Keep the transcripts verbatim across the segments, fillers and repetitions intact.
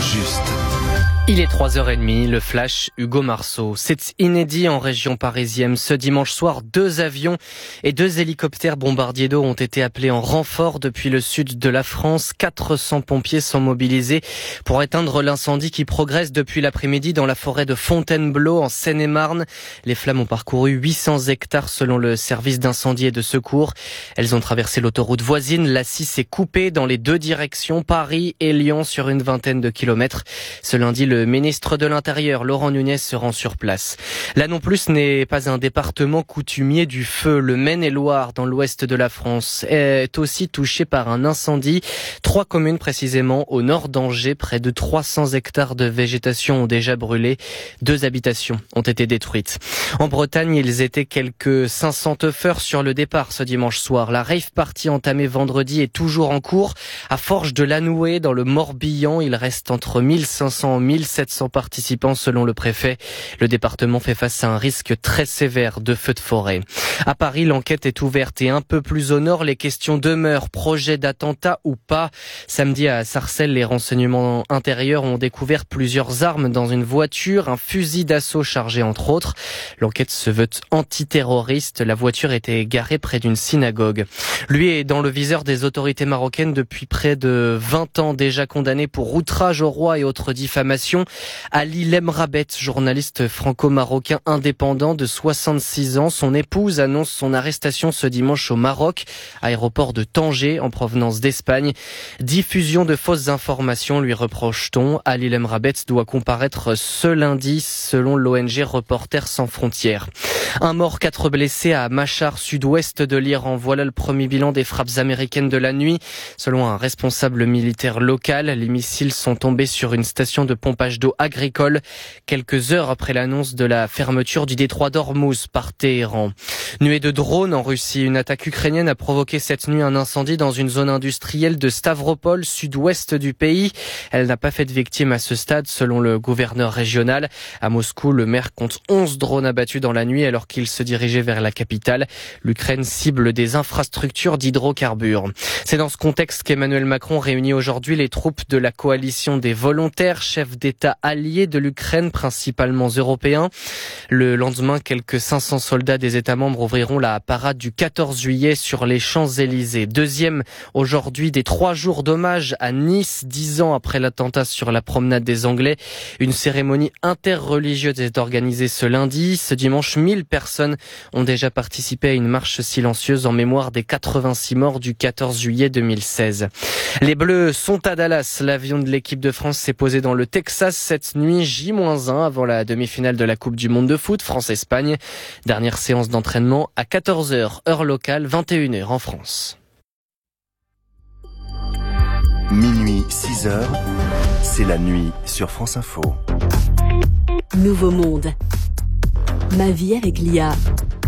juste. Il est trois heures trente, le flash Hugo Marceau. C'est inédit en région parisienne. Ce dimanche soir, deux avions et deux hélicoptères bombardiers d'eau ont été appelés en renfort depuis le sud de la France. quatre cents pompiers sont mobilisés pour éteindre l'incendie qui progresse depuis l'après-midi dans la forêt de Fontainebleau en Seine-et-Marne. Les flammes ont parcouru huit cents hectares selon le service d'incendie et de secours. Elles ont traversé l'autoroute voisine. La six est coupée dans les deux directions, Paris et Lyon, sur une vingtaine de kilomètres. Ce lundi, le Le ministre de l'Intérieur, Laurent Nunez, se rend sur place. Là non plus, ce n'est pas un département coutumier du feu. Le Maine-et-Loire, dans l'ouest de la France, est aussi touché par un incendie. Trois communes précisément, au nord d'Angers, près de trois cents hectares de végétation ont déjà brûlé. Deux habitations ont été détruites. En Bretagne, ils étaient quelques cinq cents teufeurs sur le départ ce dimanche soir. La rave party entamée vendredi est toujours en cours. À Forges-de-Lanouée, dans le Morbihan, il reste entre mille cinq cents et mille sept cents participants selon le préfet. Le département fait face à un risque très sévère de feux de forêt. À Paris, l'enquête est ouverte et un peu plus au nord, les questions demeurent. Projet d'attentat ou pas? Samedi à Sarcelles, les renseignements intérieurs ont découvert plusieurs armes dans une voiture, un fusil d'assaut chargé entre autres. L'enquête se veut antiterroriste. La voiture était garée près d'une synagogue. Lui est dans le viseur des autorités marocaines depuis près de vingt ans, déjà condamné pour outrage au roi et autres diffamations. Ali Lemrabet, journaliste franco-marocain indépendant de soixante-six ans. Son épouse annonce son arrestation ce dimanche au Maroc, aéroport de Tanger, en provenance d'Espagne. Diffusion de fausses informations, lui reproche-t-on. Ali Lemrabet doit comparaître ce lundi, selon l'O N G Reporters sans frontières. Un mort, quatre blessés à Machar, sud-ouest de l'Iran. Voilà le premier bilan des frappes américaines de la nuit. Selon un responsable militaire local, les missiles sont tombés sur une station de pompage d'eau agricole, quelques heures après l'annonce de la fermeture du détroit d'Ormuz par Téhéran. Nuée de drones en Russie, une attaque ukrainienne a provoqué cette nuit un incendie dans une zone industrielle de Stavropol, sud-ouest du pays. Elle n'a pas fait de victimes à ce stade, selon le gouverneur régional. À Moscou, le maire compte onze drones abattus dans la nuit alors qu'il se dirigeait vers la capitale. L'Ukraine cible des infrastructures d'hydrocarbures. C'est dans ce contexte qu'Emmanuel Macron réunit aujourd'hui les troupes de la coalition des volontaires, chefs d'État alliés de l'Ukraine, principalement européens. Le lendemain, quelques cinq cents soldats des États membres ouvriront la parade du quatorze juillet sur les Champs-Élysées. Deuxième aujourd'hui des trois jours d'hommage à Nice, dix ans après l'attentat sur la promenade des Anglais. Une cérémonie interreligieuse est organisée ce lundi. Ce dimanche, mille personnes ont déjà participé à une marche silencieuse en mémoire des quatre-vingt-six morts du quatorze juillet deux mille seize. Les Bleus sont à Dallas. L'avion de l'équipe de France s'est posé dans le Texas cette nuit, J moins un, avant la demi-finale de la Coupe du Monde de foot, France-Espagne. Dernière séance d'entraînement à quatorze heures, heure locale, vingt et une heures en France. Minuit, six heures, c'est la nuit sur France Info. Nouveau monde. Ma vie avec l'I A.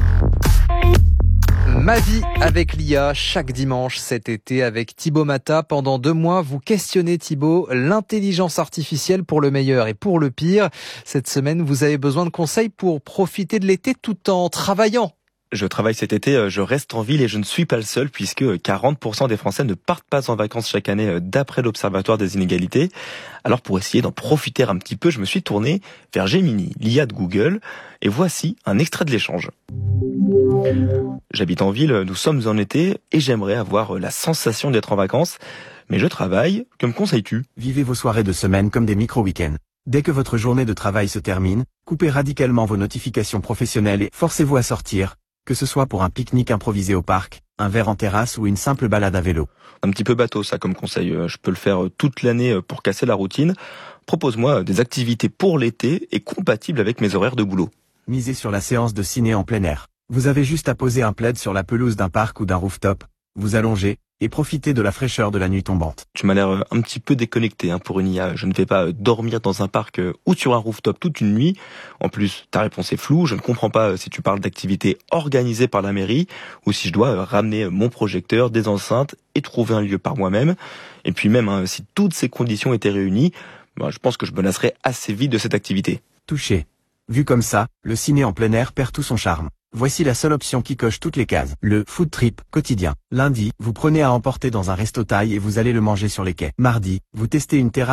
Ma vie avec l'I A, chaque dimanche cet été avec Thibaut Mata. Pendant deux mois, vous questionnez, Thibaut, l'intelligence artificielle pour le meilleur et pour le pire. Cette semaine, vous avez besoin de conseils pour profiter de l'été tout en travaillant. Je travaille cet été, je reste en ville et je ne suis pas le seul puisque quarante pour cent des Français ne partent pas en vacances chaque année d'après l'Observatoire des inégalités. Alors pour essayer d'en profiter un petit peu, je me suis tourné vers Gemini, l'I A de Google, et voici un extrait de l'échange. J'habite en ville, nous sommes en été et j'aimerais avoir la sensation d'être en vacances, mais je travaille, que me conseilles-tu ? Vivez vos soirées de semaine comme des micro-week-ends. Dès que votre journée de travail se termine, coupez radicalement vos notifications professionnelles et forcez-vous à sortir. Que ce soit pour un pique-nique improvisé au parc, un verre en terrasse ou une simple balade à vélo. Un petit peu bateau ça comme conseil, je peux le faire toute l'année pour casser la routine. Propose-moi des activités pour l'été et compatibles avec mes horaires de boulot. Misez sur la séance de ciné en plein air. Vous avez juste à poser un plaid sur la pelouse d'un parc ou d'un rooftop, vous allongez et profitez de la fraîcheur de la nuit tombante. Tu m'as l'air un petit peu déconnecté hein, pour une I A. Je ne vais pas dormir dans un parc ou sur un rooftop toute une nuit. En plus, ta réponse est floue. Je ne comprends pas si tu parles d'activités organisées par la mairie ou si je dois ramener mon projecteur, des enceintes et trouver un lieu par moi-même. Et puis même, hein, si toutes ces conditions étaient réunies, ben, je pense que je me lasserais assez vite de cette activité. Touché. Vu comme ça, le ciné en plein air perd tout son charme. Voici la seule option qui coche toutes les cases. Le food trip quotidien. Lundi, vous prenez à emporter dans un resto thaï et vous allez le manger sur les quais. Mardi, vous testez une terrasse